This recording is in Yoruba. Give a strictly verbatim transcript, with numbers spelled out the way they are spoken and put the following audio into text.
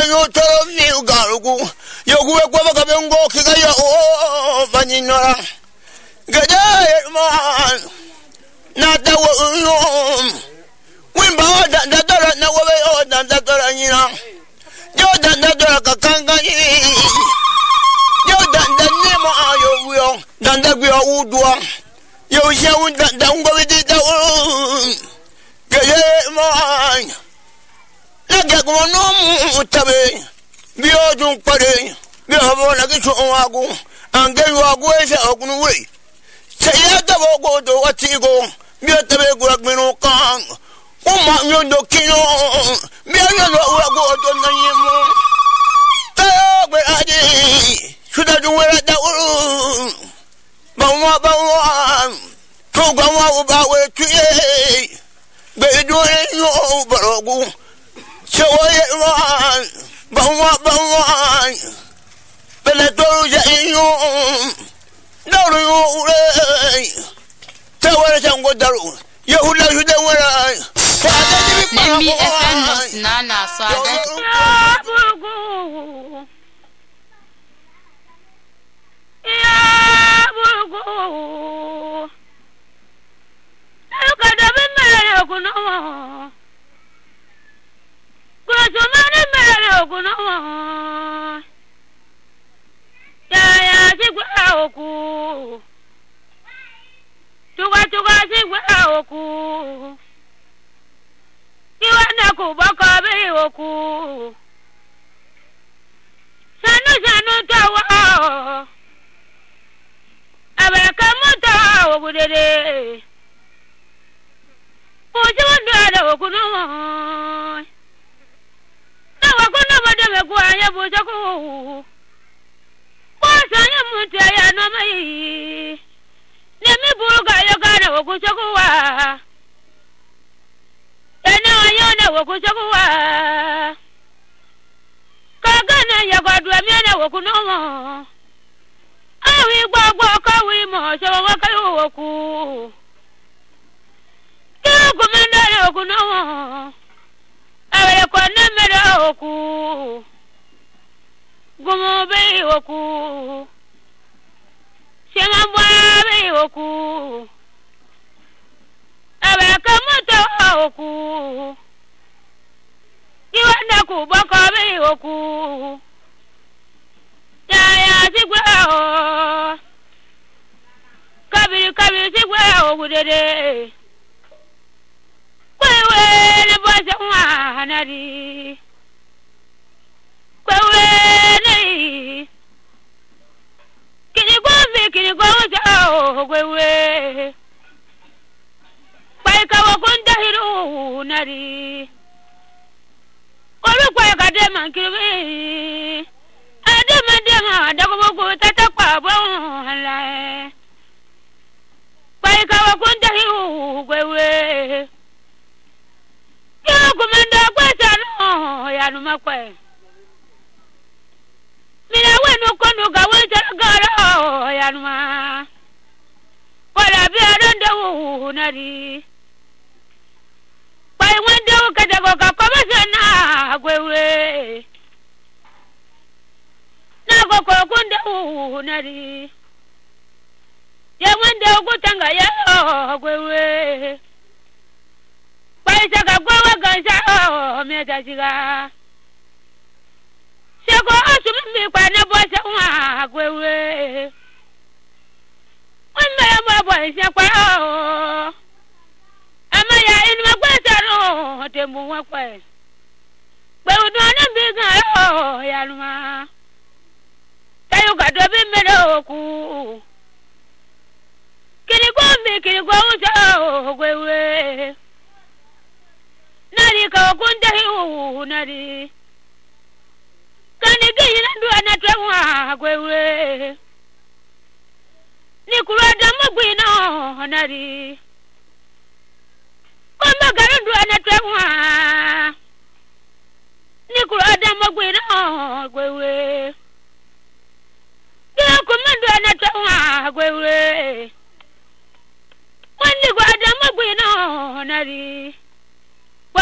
yo toro mi garugu yo kuwe kwa ka bengo kiga yo o baninora gada man na da wo yo wimba da da dora na wo yo da da dora nyina yo da da dora ka kanga ni yo da da ni mo ayo yo da da gwe udua yo je un da da ngo we di da gada man na ga go no tabe bi o dun pare bi o bo na ki so wagu ange wagu e se ogun we se ya da bo go do ati go bi o tabe go agbenu kan o ma yo do kino bi o yo wagu do na yimu ta gbe ade suda dun we da uru ba wa ba wa to ga wa ba we tu e be do e yo barogu so ye wan bawa bawa bele to ya yo no ru re tawara jango daru ye hula jude wara Nemi F N box nana so aga bugu ya bugu ka da ben mele ko no so many men okuno ya ya sigwa oku tuga tuga sigwa oku iwana ku baka be oku sanu sanu tawa abeka muta ogudede ojo ndara okuno ya bujaku kwasa ya mutia ya no mai ne mi buruga ya kana wokuchaku wa ena ya na wokuchaku wa kagana ya gwadwa mi na wokuno awi gbagbo ka wi mo so wa ka woku ki ko menda ya wokuno awe ko na mera woku Gumo be oku Sema bwa be oku Abe kamoto oku Iwana ku boko be oku Ya ya sigwa o Kabiri kabiri sigwa oku dede Kwewe ne bwase mwa hanari Kwewe kini go ja gwewe pai ka wakunta hiru nari olu kwa ka de man kirwe ade man de ma da ko ko tata kwa bo hala pai ka wakunta hiru gwewe yo kumenda kwa sana ya no makwe mina wenu kono ga weta gara ya numa wala bi adonde wu nari pai wende u kada go ka komesana gwewe na go ko kunde wu nari ya wende u kutanga ya gwewe pai saka gwewe gansa me tajiga Seko asumi kwa na bosa wa gwewe Wanda ya mwa bosa kwa o Ama ya inu makwesa no Tembu wakwe Gwewe duwana mbiga yo ya luma Tayo kadobi mero oku Kini gombi kini gwa usa o gwewe Nari ka wakunta hiu nari Kani gini na duwa na trewa gwewe Ni kurada magwino nari Kwa magara duwa na trewa